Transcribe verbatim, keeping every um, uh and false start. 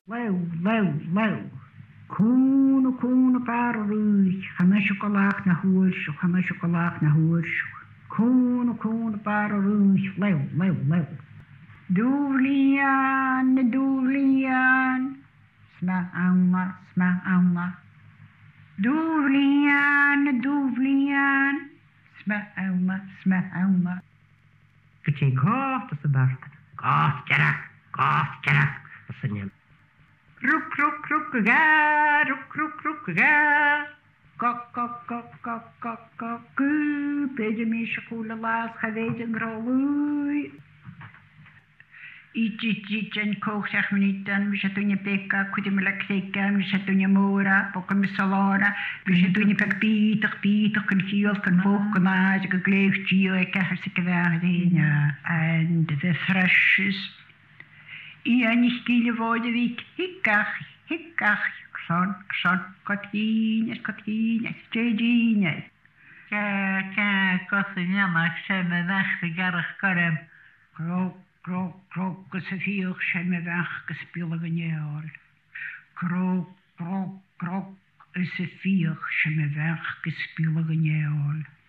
Lew, lew, lew. Cún cún bar rúich, chana siolach na húirsú, chana siolach na húirsú. Cún cún bar rúich, lew, lew, lew. Dúlian, na dúlian. Sma auma, sma auma. Dúlian, na dúlian. Sma auma, sma auma. Gyda cof dros y barth. Cof, gerach, cof, gerach. Ysynniam. Rwc, rwc, rwc, ga, rwc, rwc, rwc, ga. Gok, gok, gok, gok, gok, gok, gw. Beth ym eisiau cwla las, chafed yn grolwy. I jit yn coch sech munitan, mi eisiau dwi'n beka, cwyd ym lactega, mi eisiau dwi'n môra, boc yn misalona, mi eisiau dwi'n beg byd, ach byd, ach yn chiol, gan foch, gan aad, ag y gleif gio, ag ach sy'n gyfag dyn, and the thrushes. I anis gile fod y fig, hicach, hicach, cson, cson, cotgines, cotgines, jedines. Ga, ga, gosyn yma, sem y ddech y garach gorem. Grog, grog, grog, gys y fiwch sem y fach gys biolog yn eol. Grog, grog, grog, gys y fiwch sem y fach gys biolog yn eol.